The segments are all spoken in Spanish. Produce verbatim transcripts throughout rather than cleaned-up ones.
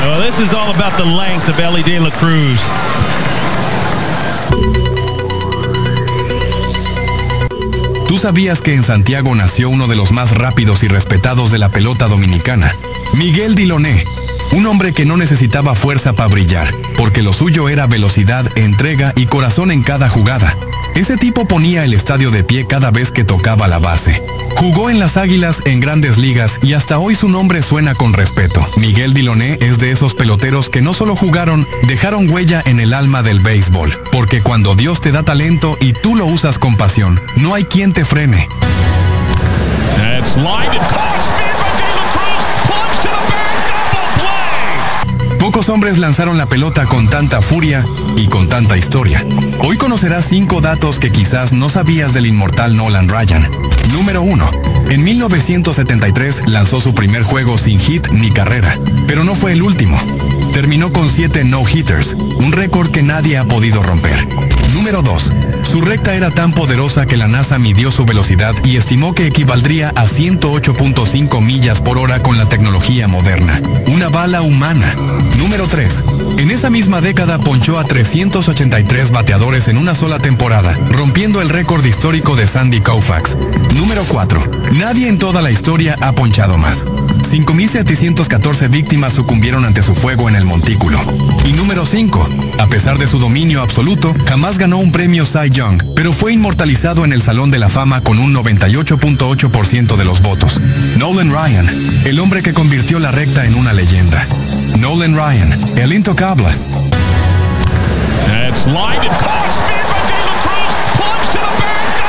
Well, this is all about the length of Elly De La Cruz. ¿Tú sabías que en Santiago nació uno de los más rápidos y respetados de la pelota dominicana? Miguel Diloné, un hombre que no necesitaba fuerza para brillar, porque lo suyo era velocidad, entrega y corazón en cada jugada. Ese tipo ponía el estadio de pie cada vez que tocaba la base. Jugó en las Águilas en Grandes Ligas y hasta hoy su nombre suena con respeto. Miguel Diloné es de esos peloteros que no solo jugaron, dejaron huella en el alma del béisbol. Porque cuando Dios te da talento y tú lo usas con pasión, no hay quien te frene. That's lined and caught. Speed by De La Cruz. Plunge to the bag. Double play. Pocos hombres lanzaron la pelota con tanta furia y con tanta historia. Hoy conocerás cinco datos que quizás no sabías del inmortal Nolan Ryan. Número uno. En mil novecientos setenta y tres lanzó su primer juego sin hit ni carrera, pero no fue el último. Terminó con siete no-hitters, un récord que nadie ha podido romper. Número dos. Su recta era tan poderosa que la NASA midió su velocidad y estimó que equivaldría a ciento ocho punto cinco millas por hora con la tecnología moderna. Una bala humana. Número tres. En esa misma década ponchó a trescientos ochenta y tres bateadores en una sola temporada, rompiendo el récord histórico de Sandy Koufax. Número cuatro. Nadie en toda la historia ha ponchado más. cinco mil setecientas catorce víctimas sucumbieron ante su fuego en el montículo. Y número cinco. A pesar de su dominio absoluto, jamás ganó un premio Cy Young, pero fue inmortalizado en el Salón de la Fama con un noventa y ocho punto ocho por ciento de los votos. Nolan Ryan, el hombre que convirtió la recta en una leyenda. Nolan Ryan, el intocable. That's lined and caught. Speed by De La Cruz. Plunge to the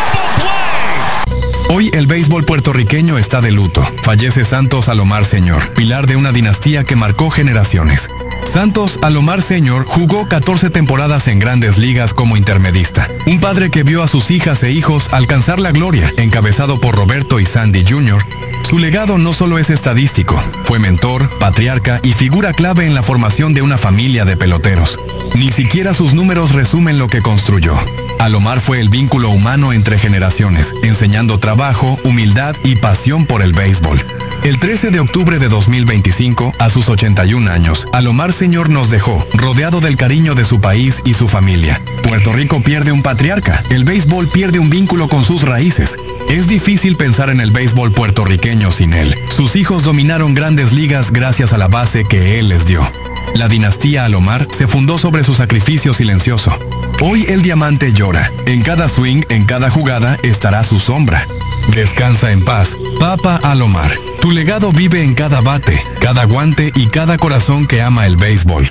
bag. Double play. Hoy el béisbol puertorriqueño está de luto. Fallece Santos Alomar Señor, pilar de una dinastía que marcó generaciones. Santos Alomar Señor jugó catorce temporadas en Grandes Ligas como intermedista. Un padre que vio a sus hijas e hijos alcanzar la gloria, encabezado por Roberto y Sandy junior Su legado no solo es estadístico, fue mentor, patriarca y figura clave en la formación de una familia de peloteros. Ni siquiera sus números resumen lo que construyó. Alomar fue el vínculo humano entre generaciones, enseñando trabajo, humildad y pasión por el béisbol. El trece de octubre de dos mil veinticinco, a sus ochenta y un años, Alomar Señor nos dejó, rodeado del cariño de su país y su familia. Puerto Rico pierde un patriarca, el béisbol pierde un vínculo con sus raíces. Es difícil pensar en el béisbol puertorriqueño sin él. Sus hijos dominaron Grandes Ligas gracias a la base que él les dio. La dinastía Alomar se fundó sobre su sacrificio silencioso. Hoy el diamante llora. En cada swing, en cada jugada, estará su sombra. Descansa en paz, Papa Alomar. Tu legado vive en cada bate, cada guante y cada corazón que ama el béisbol.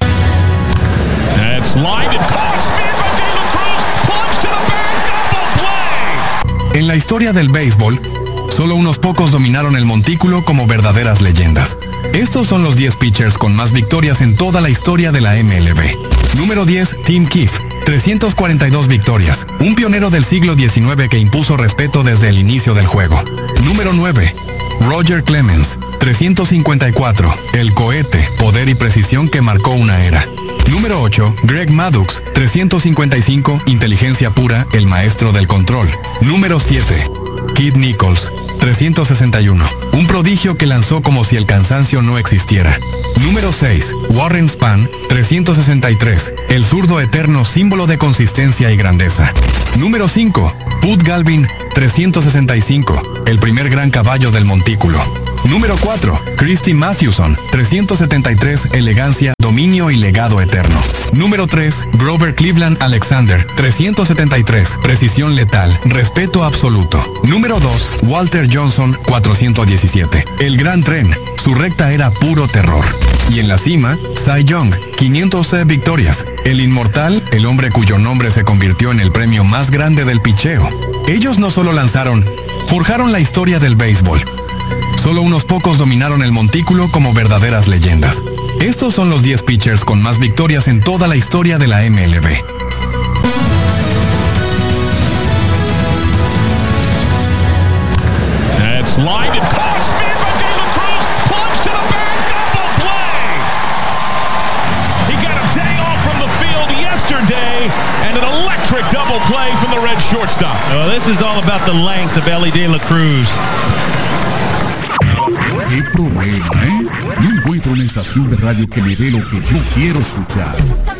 That's lined and caught. Speed by De La Cruz. Plunge to the bag. Double play. En la historia del béisbol, solo unos pocos dominaron el montículo como verdaderas leyendas. Estos son los diez pitchers con más victorias en toda la historia de la M L B. Número diez, Tim Keefe. trescientas cuarenta y dos victorias. Un pionero del siglo diecinueve que impuso respeto desde el inicio del juego. Número nueve. Roger Clemens. trescientas cincuenta y cuatro. El cohete, poder y precisión que marcó una era. Número ocho. Greg Maddux. trescientas cincuenta y cinco. Inteligencia pura, el maestro del control. Número siete. Kid Nichols. trescientas sesenta y uno. Un prodigio que lanzó como si el cansancio no existiera. Número seis. Warren Spahn, trescientas sesenta y tres. El zurdo eterno, símbolo de consistencia y grandeza. Número cinco. Put Galvin, trescientas sesenta y cinco. El primer gran caballo del montículo. Número cuatro. Christy Mathewson, trescientas setenta y tres. Elegancia, dominio y legado eterno. Número tres. Grover Cleveland Alexander, trescientas setenta y tres. Precisión letal, respeto absoluto. Número dos. Walter Johnson, cuatrocientos diecisiete. El gran tren, su recta era puro terror. Y en la cima, Cy Young, quinientas victorias. El inmortal, el hombre cuyo nombre se convirtió en el premio más grande del picheo. Ellos no solo lanzaron, forjaron la historia del béisbol. Solo unos pocos dominaron el montículo como verdaderas leyendas. Estos son los diez pitchers con más victorias en toda la historia de la M L B. That's lined and caught. Speed by De La Cruz. Plunge to the bag. Double play. He got a day off from the field yesterday and an electric double play from the red shortstop. Well, this is all about the length of Elly De La Cruz. qué problema, ¿eh? No encuentro una estación de radio que me dé lo que yo quiero escuchar.